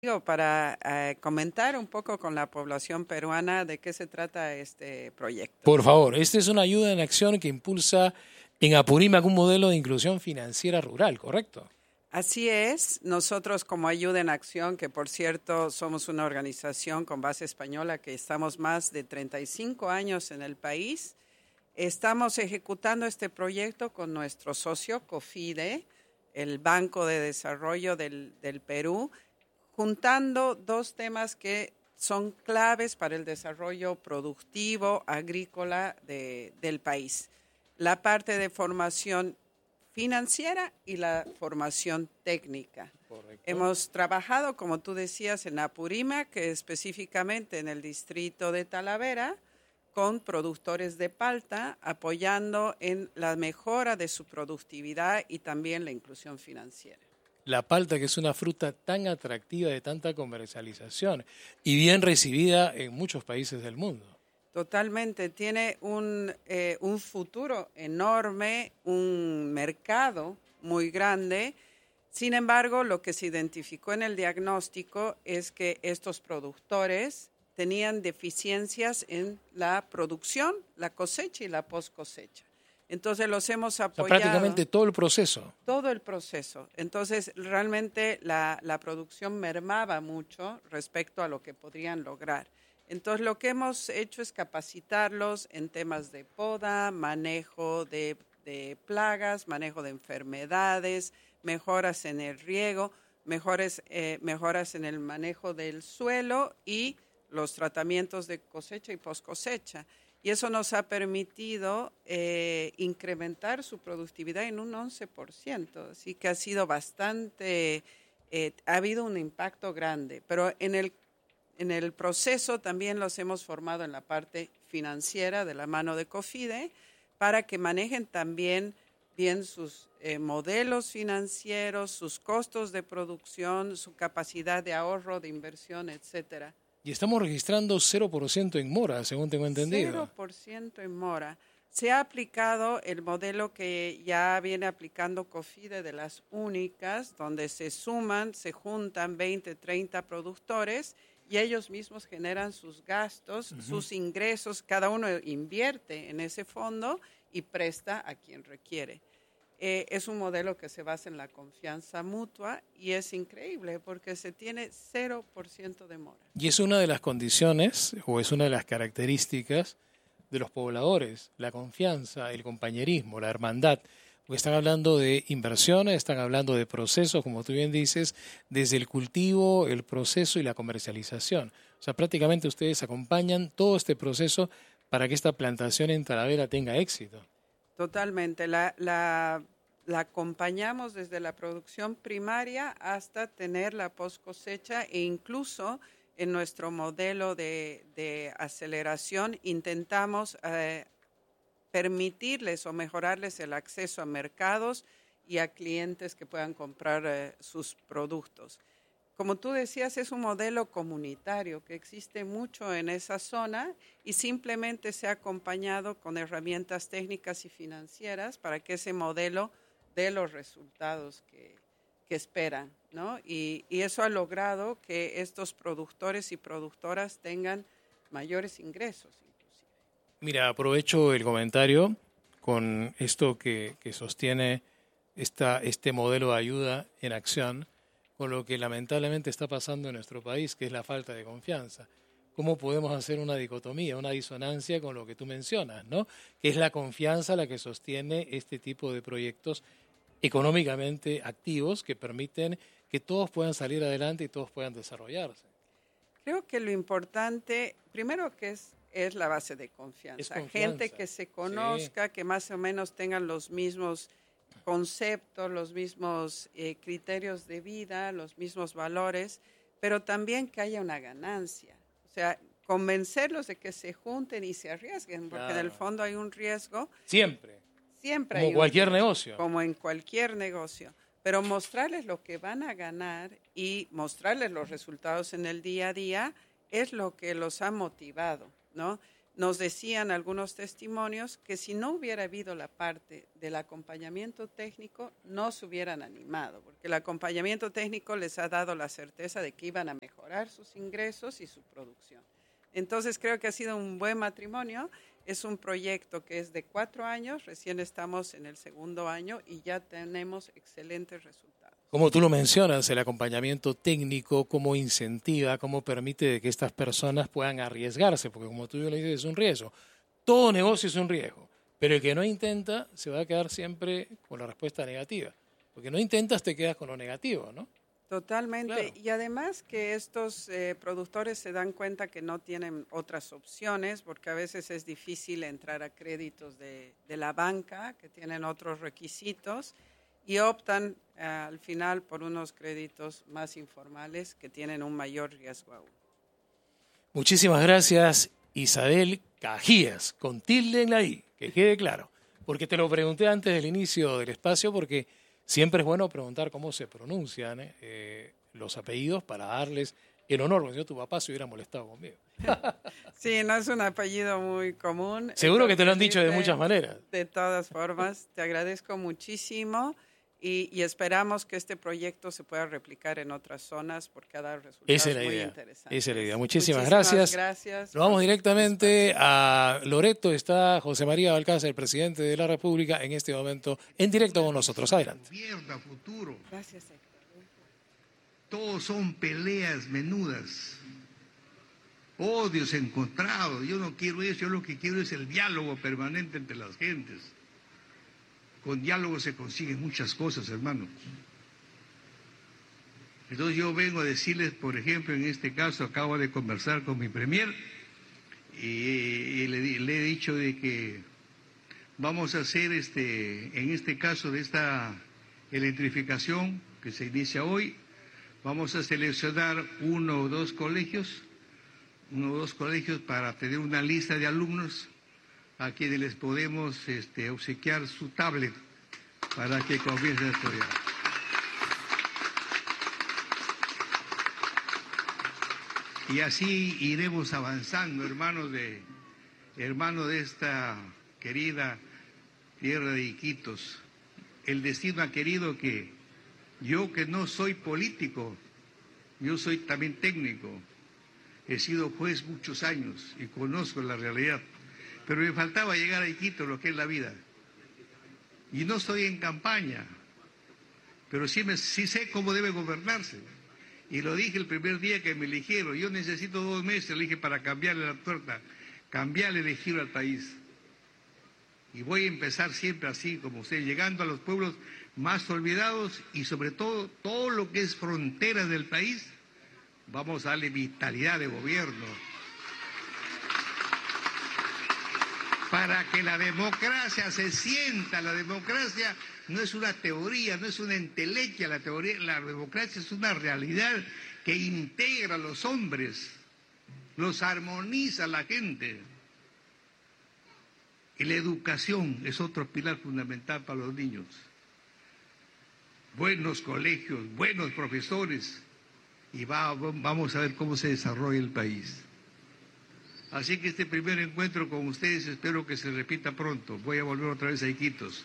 para comentar un poco con la población peruana de qué se trata este proyecto. Por favor, esta es una ayuda en acción que impulsa en Apurímac un modelo de inclusión financiera rural, ¿correcto? Así es, nosotros como Ayuda en Acción, que por cierto somos una organización con base española que estamos más de 35 años en el país, estamos ejecutando este proyecto con nuestro socio COFIDE, el Banco de Desarrollo del Perú, juntando dos temas que son claves para el desarrollo productivo agrícola del país. La parte de formación financiera y la formación técnica. Correcto. Hemos trabajado, como tú decías, en Apurímac, que específicamente en el distrito de Talavera, con productores de palta, apoyando en la mejora de su productividad y también la inclusión financiera. La palta, que es una fruta tan atractiva de tanta comercialización y bien recibida en muchos países del mundo. Totalmente, tiene un futuro enorme, un mercado muy grande. Sin embargo, lo que se identificó en el diagnóstico es que estos productores tenían deficiencias en la producción, la cosecha y la post cosecha. Entonces los hemos apoyado. O sea, prácticamente todo el proceso. Todo el proceso. Entonces realmente la producción mermaba mucho respecto a lo que podrían lograr. Entonces lo que hemos hecho es capacitarlos en temas de poda, manejo de plagas, manejo de enfermedades, mejoras en el riego, mejoras en el manejo del suelo y los tratamientos de cosecha y post cosecha. Y eso nos ha permitido incrementar su productividad en un 11%. Así que ha sido bastante, ha habido un impacto grande. Pero en el proceso también los hemos formado en la parte financiera de la mano de COFIDE para que manejen también bien sus modelos financieros, sus costos de producción, su capacidad de ahorro, de inversión, etcétera. Y estamos registrando 0% en mora, según tengo entendido. 0% en mora. Se ha aplicado el modelo que ya viene aplicando COFIDE de las únicas, donde se juntan 20, 30 productores y ellos mismos generan sus gastos, sus ingresos, cada uno invierte en ese fondo y presta a quien requiere. Es un modelo que se basa en la confianza mutua y es increíble porque se tiene 0% de mora. Y es una de las condiciones o es una de las características de los pobladores, la confianza, el compañerismo, la hermandad. Porque están hablando de inversiones, están hablando de procesos, como tú bien dices, desde el cultivo, el proceso y la comercialización. O sea, prácticamente ustedes acompañan todo este proceso para que esta plantación en Talavera tenga éxito. Totalmente. La acompañamos desde la producción primaria hasta tener la post cosecha e incluso en nuestro modelo de aceleración intentamos permitirles o mejorarles el acceso a mercados y a clientes que puedan comprar sus productos. Como tú decías, es un modelo comunitario que existe mucho en esa zona y simplemente se ha acompañado con herramientas técnicas y financieras para que ese modelo dé los resultados que esperan, ¿no? Y eso ha logrado que estos productores y productoras tengan mayores ingresos, inclusive. Mira, aprovecho el comentario con esto que sostiene este modelo de ayuda en acción, con lo que lamentablemente está pasando en nuestro país, que es la falta de confianza. ¿Cómo podemos hacer una dicotomía, una disonancia con lo que tú mencionas, ¿no? Que es la confianza la que sostiene este tipo de proyectos económicamente activos que permiten que todos puedan salir adelante y todos puedan desarrollarse. Creo que lo importante, primero que es la base de confianza. Es confianza. Gente que se conozca, sí, que más o menos tengan los mismos conceptos, los mismos criterios de vida, los mismos valores, pero también que haya una ganancia. O sea, convencerlos de que se junten y se arriesguen, porque claro, en el fondo hay un riesgo. Siempre Siempre como cualquier negocio. Como en cualquier negocio. Pero mostrarles lo que van a ganar y mostrarles los resultados en el día a día es lo que los ha motivado, ¿no? nos decían algunos testimonios que si no hubiera habido la parte del acompañamiento técnico, no se hubieran animado, porque el acompañamiento técnico les ha dado la certeza de que iban a mejorar sus ingresos y su producción. Entonces creo que ha sido un buen matrimonio. Es un proyecto que es de 4 años, recién estamos en el segundo año y ya tenemos excelentes resultados. Como tú lo mencionas, el acompañamiento técnico, cómo incentiva, cómo permite que estas personas puedan arriesgarse, porque como tú lo dices, es un riesgo. Todo negocio es un riesgo, pero el que no intenta se va a quedar siempre con la respuesta negativa. Porque no intentas, te quedas con lo negativo, ¿no? Totalmente. Claro. Y además que estos productores se dan cuenta que no tienen otras opciones, porque a veces es difícil entrar a créditos de la banca, que tienen otros requisitos, y optan al final por unos créditos más informales que tienen un mayor riesgo aún. Muchísimas gracias, Isabel Cajías, con tilde en la I, que quede claro. Porque te lo pregunté antes del inicio del espacio, porque siempre es bueno preguntar cómo se pronuncian los apellidos para darles el honor, porque si no tu papá se hubiera molestado conmigo. Sí, no es un apellido muy común. Seguro que te lo han dicho de muchas maneras. De todas formas, te agradezco muchísimo y esperamos que este proyecto se pueda replicar en otras zonas porque ha dado resultados muy interesantes. Esa es la idea. Muchísimas gracias. Nos vamos directamente a Loreto. Está José María Balcázar, el presidente de la República, en este momento en directo con nosotros. Adelante. Gobierno a futuro. Gracias, Héctor. Todos son peleas menudas, odios encontrados. Yo no quiero eso, yo lo que quiero es el diálogo permanente entre las gentes. Con diálogo se consiguen muchas cosas, hermanos. Entonces yo vengo a decirles, por ejemplo, en este caso acabo de conversar con mi premier y le he dicho de que vamos a hacer en este caso de esta electrificación que se inicia hoy, vamos a seleccionar uno o dos colegios para tener una lista de alumnos a quienes les podemos obsequiar su tablet para que comiencen a estudiar. Y así iremos avanzando, hermanos de esta querida tierra de Iquitos. El destino ha querido que yo, que no soy político, yo soy también técnico, he sido juez muchos años y conozco la realidad. Pero me faltaba llegar a Iquitos, lo que es la vida. Y no estoy en campaña, pero sí sé cómo debe gobernarse. Y lo dije el primer día que me eligieron. Yo necesito 2 meses, le dije, para cambiarle la tuerca, cambiarle el giro al país. Y voy a empezar siempre así, como usted, llegando a los pueblos más olvidados y sobre todo lo que es frontera del país, vamos a darle vitalidad de gobierno. Para que la democracia se sienta. La democracia no es una teoría, no es una entelequia, la democracia es una realidad que integra a los hombres, los armoniza a la gente. Y la educación es otro pilar fundamental para los niños. Buenos colegios, buenos profesores, y vamos a ver cómo se desarrolla el país. Así que este primer encuentro con ustedes espero que se repita pronto. Voy a volver otra vez a Iquitos.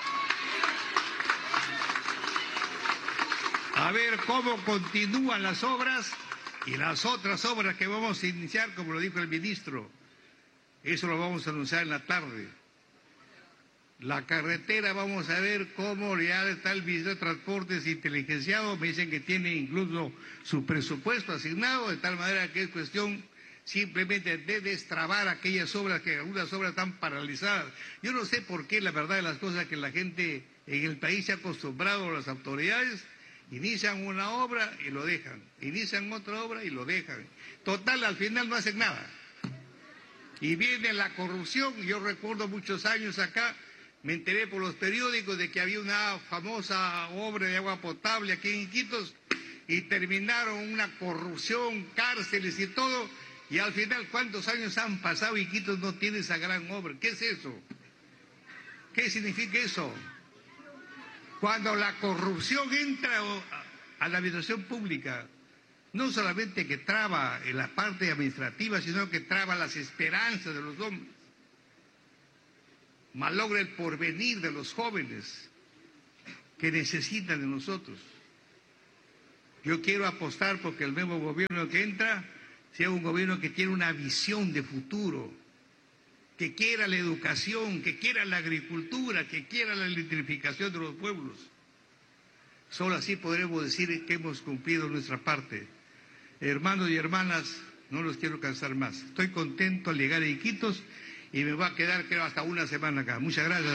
A ver cómo continúan las obras y las otras obras que vamos a iniciar, como lo dijo el ministro. Eso lo vamos a anunciar en la tarde. La carretera, vamos a ver cómo ya está el ministro de Transportes inteligenciado. Me dicen que tiene incluso su presupuesto asignado, de tal manera que es cuestión simplemente de destrabar aquellas obras, que algunas obras están paralizadas. Yo no sé por qué, la verdad de las cosas, que la gente en el país se ha acostumbrado, a las autoridades, inician una obra y lo dejan, inician otra obra y lo dejan. Total, al final no hacen nada. Y viene la corrupción. Yo recuerdo muchos años acá, me enteré por los periódicos de que había una famosa obra de agua potable aquí en Iquitos y terminaron una corrupción, cárceles y todo. Y al final, ¿cuántos años han pasado y Iquitos no tiene esa gran obra? ¿Qué es eso? ¿Qué significa eso? Cuando la corrupción entra a la administración pública, no solamente que traba en la parte administrativa, sino que traba las esperanzas de los hombres, malogra el porvenir de los jóvenes que necesitan de nosotros. Yo quiero apostar porque el nuevo gobierno que entra sea un gobierno que tiene una visión de futuro, que quiera la educación, que quiera la agricultura, que quiera la electrificación de los pueblos. Solo así podremos decir que hemos cumplido nuestra parte. Hermanos y hermanas, no los quiero cansar más. Estoy contento al llegar a Iquitos y me va a quedar, creo, hasta una semana acá. Muchas gracias.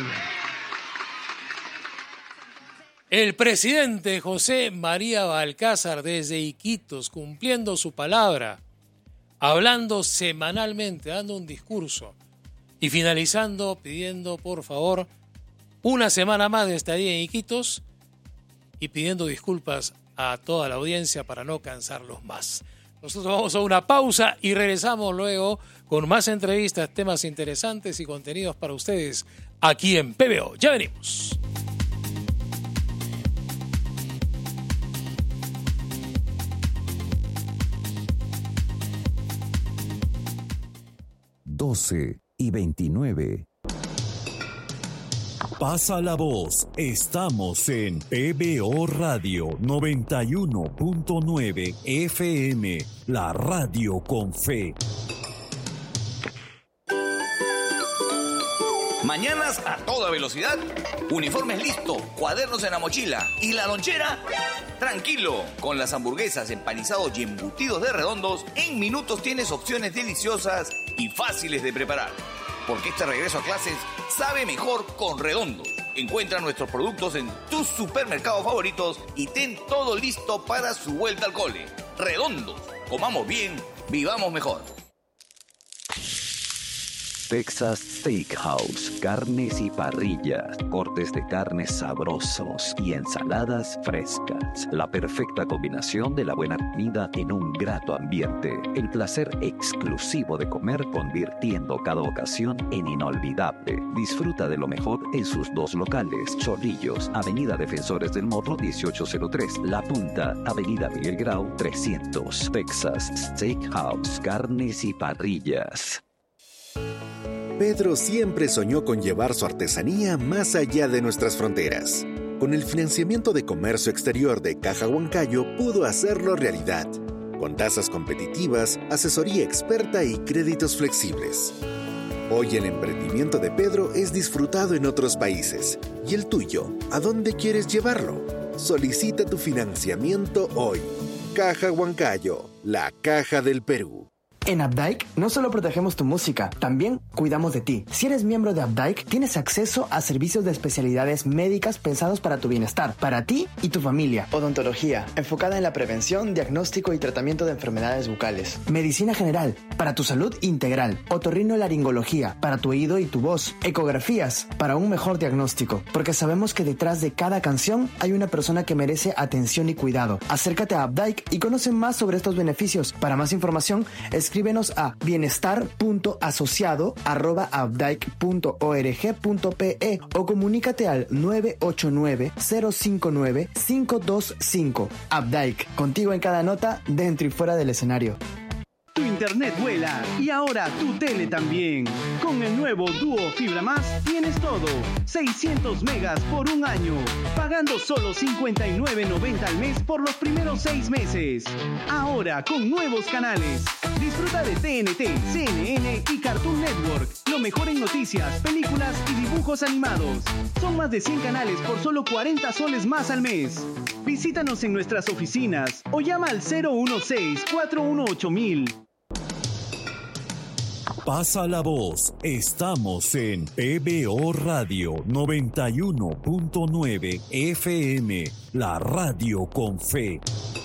El presidente José María Balcázar desde Iquitos, cumpliendo su palabra, hablando semanalmente, dando un discurso y finalizando pidiendo, por favor, una semana más de estadía en Iquitos y pidiendo disculpas a toda la audiencia para no cansarlos más. Nosotros vamos a una pausa y regresamos luego con más entrevistas, temas interesantes y contenidos para ustedes aquí en PBO. Ya venimos. y 29. Pasa la voz. Estamos en PBO Radio 91.9 FM, la radio con fe. Mañanas a toda velocidad, uniformes listos, cuadernos en la mochila y la lonchera. Tranquilo, con las hamburguesas, empanizados y embutidos de Redondos, en minutos tienes opciones deliciosas y fáciles de preparar. Porque este regreso a clases sabe mejor con Redondos. Encuentra nuestros productos en tus supermercados favoritos y ten todo listo para su vuelta al cole. Redondos, comamos bien, vivamos mejor. Texas Steakhouse, carnes y parrillas, cortes de carnes sabrosos y ensaladas frescas. La perfecta combinación de la buena comida en un grato ambiente. El placer exclusivo de comer convirtiendo cada ocasión en inolvidable. Disfruta de lo mejor en sus dos locales. Chorrillos, Avenida Defensores del Morro 1803. La Punta, Avenida Miguel Grau 300. Texas Steakhouse, carnes y parrillas. Pedro siempre soñó con llevar su artesanía más allá de nuestras fronteras. Con el financiamiento de comercio exterior de Caja Huancayo pudo hacerlo realidad, con tasas competitivas, asesoría experta y créditos flexibles. Hoy el emprendimiento de Pedro es disfrutado en otros países. ¿Y el tuyo? ¿A dónde quieres llevarlo? Solicita tu financiamiento hoy. Caja Huancayo, la caja del Perú. En Updike no solo protegemos tu música, también cuidamos de ti. Si eres miembro de Updike, tienes acceso a servicios de especialidades médicas pensados para tu bienestar, para ti y tu familia. Odontología, enfocada en la prevención, diagnóstico y tratamiento de enfermedades bucales. Medicina general, para tu salud integral. Otorrinolaringología, para tu oído y tu voz. Ecografías, para un mejor diagnóstico. Porque sabemos que detrás de cada canción hay una persona que merece atención y cuidado. Acércate a Updike y conoce más sobre estos beneficios. Para más información, escríbenos a bienestar.asociado@updike.org.pe o comunícate al 989-059-525. Updike, contigo en cada nota, dentro y fuera del escenario. Tu internet vuela y ahora tu tele también. Con el nuevo Duo Fibra Más tienes todo. 600 megas por un año, pagando solo $59.90 al mes por los primeros 6 meses. Ahora con nuevos canales. Disfruta de TNT, CNN y Cartoon Network. Lo mejor en noticias, películas y dibujos animados. Son más de 100 canales por solo 40 soles más al mes. Visítanos en nuestras oficinas o llama al 016-418-1000. Pasa la voz. Estamos en PBO Radio 91.9 FM, la radio con fe.